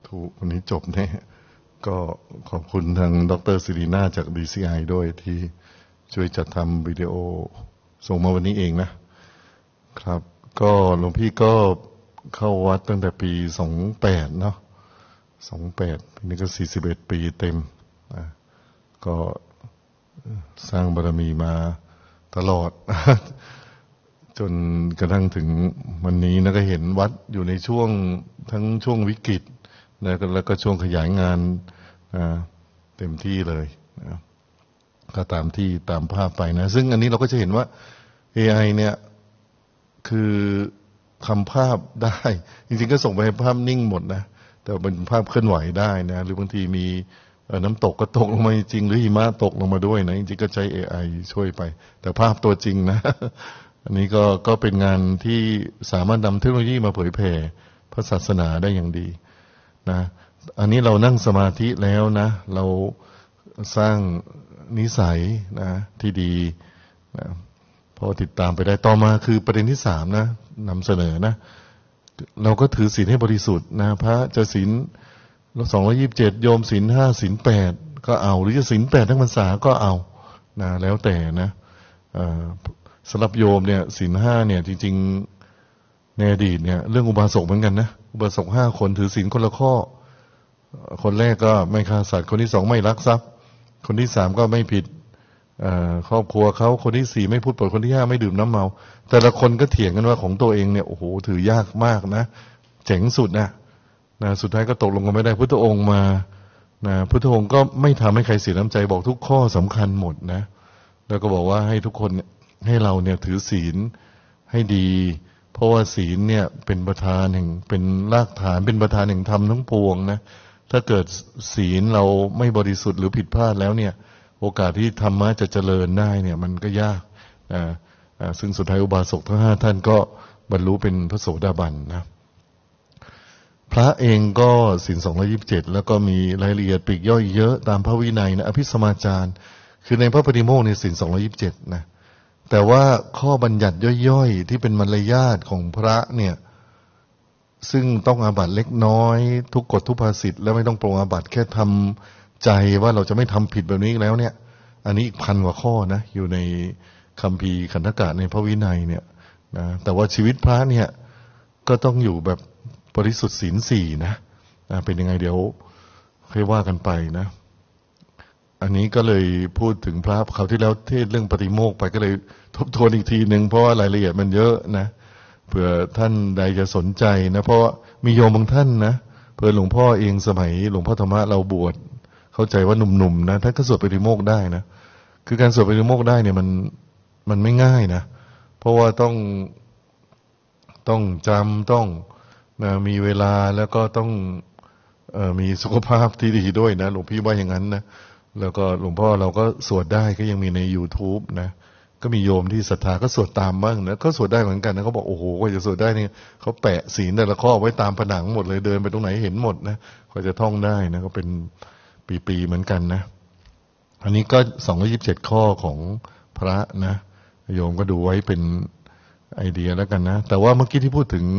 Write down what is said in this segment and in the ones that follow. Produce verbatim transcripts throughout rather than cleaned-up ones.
ถูกวันนี้จบแน่ก็ขอบคุณทางดรศิรินาจาก ดี ซี ไอ ด้วยที่ช่วยจัดทำวิดีโอส่งมาวันนี้เองนะครับก็หลวงพี่ก็เข้าวัดตั้งแต่ปีสองแปดเนาะสองแปดปีนี้ก็สี่สิบเอ็ดปีเต็มนะก็สร้างบารมีมาตลอด จนกระทั่งถึงวันนี้นะก็เห็นวัดอยู่ในช่วงทั้งช่วงวิกฤตนะแล้วก็ช่วงขยายงานนะเต็มที่เลยนะก็ตามที่ตามภาพไปนะซึ่งอันนี้เราก็จะเห็นว่า เอ ไอ เนี่ยคือทำภาพได้จริงๆก็ส่งไปภาพนิ่งหมดนะแต่เป็นภาพเคลื่อนไหวได้นะหรือบางทีมีน้ำตกก็ตกลงมาจริงหรือหิมะตกลงมาด้วยนะจริงๆก็ใช้ เอ ไอ ช่วยไปแต่ภาพตัวจริงนะอันนี้ก็ก็เป็นงานที่สามารถนำเทคโนโลยีมาเผยแผ่พระศาสนาได้อย่างดีนะอันนี้เรานั่งสมาธิแล้วนะเราสร้างนิสัยนะที่ดีนะพอติดตามไปได้ต่อมาคือประเด็นที่สามนะนำเสนอนะเราก็ถือศีลให้บริสุทธิ์นะพระจะศีลสองร้อยยี่สิบเจ็ดโยมศีลห้าศีลแปดก็เอาหรือจะศีลแปดทั้งพรรษาก็เอานะแล้วแต่นะสำหรับโยมเนี่ยศีลห้าเนี่ยจริงๆในอดีตเนี่ยเรื่องอุบาสกเหมือนกันนะอุบาสกห้าคนถือศีลคนละข้อคนแรกก็ไม่ฆ่าสัตว์คนที่สองไม่ลักทรัพย์คนที่สามก็ไม่ผิดครอบครัวเขาคนที่สี่ไม่พูดปดคนที่ห้าไม่ดื่มน้ำเมาแต่ละคนก็เถียงกันว่าของตัวเองเนี่ยโอ้โหถือยากมากนะเจ๋งสุดนะนะสุดท้ายก็ตกลงกันไม่ได้พุทธองค์มานะพุทธองค์ก็ไม่ทำให้ใครเสียน้ำใจบอกทุกข้อสำคัญหมดนะแล้วก็บอกว่าให้ทุกคนให้เราเนี่ยถือศีลให้ดีเพราะว่าศีลเนี่ยเป็นประธานแห่งเป็นรากฐานเป็นประธานแห่งธรรมทั้งปวงนะถ้าเกิดศีลเราไม่บริสุทธิ์หรือผิดพลาดแล้วเนี่ยโอกาสที่ธรรมะจะเจริญได้เนี่ยมันก็ยากอ่าอ่าซึ่งสุดท้ายอุบาสกทั้งห้าท่านก็บรรลุเป็นพระโสดาบันนะพระเองก็ศีลสองร้อยยี่สิบเจ็ดแล้วก็มีรายละเอียดปลีกย่อยเยอะตามพระวินัยนะอภิสมาจารคือในพระปฏิโมกข์ในศีลสองร้อยยี่สิบเจ็ดนะแต่ว่าข้อบัญญัติย่อยๆที่เป็นมารยาทของพระเนี่ยซึ่งต้องอาบัติเล็กน้อยทุกกฎทุกภาษิตแล้วไม่ต้องปรงอาบัติแค่ทำใจว่าเราจะไม่ทำผิดแบบนี้อีกแล้วเนี่ยอันนี้อีกพันกว่าข้อนะอยู่ในคัมภีร์ขันธกะในพระวินัยเนี่ยนะแต่ว่าชีวิตพระเนี่ยก็ต้องอยู่แบบบริสุทธิ์ศีลสี่นะนะเป็นยังไงเดี๋ยวค่อยว่ากันไปนะอันนี้ก็เลยพูดถึงพระคราวที่แล้วเทศเรื่องปฏิโมกข์ไปก็เลยทบทวนอีกทีหนึ่งเพราะว่ารายละเอียดมันเยอะนะเผื่อท่านใดจะสนใจนะเพราะมีโยมบางท่านนะเผื่อหลวงพ่อเองสมัยหลวงพ่อธรรมะเราบวชเข้าใจว่าหนุ่มๆนะท่านก็สวดปฏิโมกข์ได้นะคือการสวดปฏิโมกข์ได้เนี่ยมันมันไม่ง่ายนะเพราะว่าต้องต้องจำต้องนะมีเวลาแล้วก็ต้องเอ่อมีสุขภาพที่ดีด้วยนะหลวงพี่ว่าอย่างนั้นนะแล้วก็หลวงพ่อเราก็สวดได้ก็ยังมีใน YouTube นะก็มีโยมที่ศรัทธาก็สวดตามบ้างนะก็สวดได้เหมือนกันนะเขาบอกโอ้โหกว่าจะสวดได้นี่เขาแปะศีลแต่ละข้อไว้ตามผนังหมดเลยเดินไปตรงไหนเห็นหมดนะกว่าจะท่องได้นะก็เป็นปีๆเหมือนกันนะอันนี้ก็สองร้อยยี่สิบเจ็ดข้อของพระนะโยมก็ดูไว้เป็นไอเดียแล้วกันนะแต่ว่าเมื่อกี้ที่พูดถึง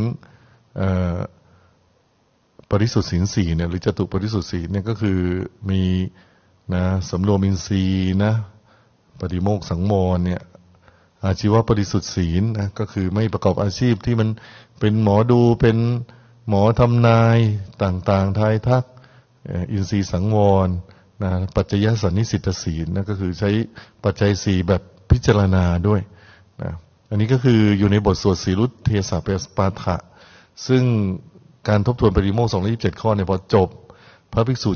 ปริสุทธิ์ศีลสี่เนี่ยหรือจตุปริสุทธิ์ศีลเนี่ยก็คือมีนะสำรวมอินทรีย์นะปฏิโมกข์สังวรเนี่ยอาชีวะปริสุทธิ์ศีลนะก็คือไม่ประกอบอาชีพที่มันเป็นหมอดูเป็นหมอทำนายต่างๆทายทักอินทรีย์สังวรนะปัจจยสันนิสิตศีลนะก็คือใช้ปัจจัยสี่แบบพิจารณาด้วยนะอันนี้ก็คืออยู่ในบทสวดสีรุตเทสะปาฐะซึ่งการทบทวนปฏิโมกข์สองร้อยยี่สิบเจ็ดข้อเนี่ยพอจบพระภิกษุ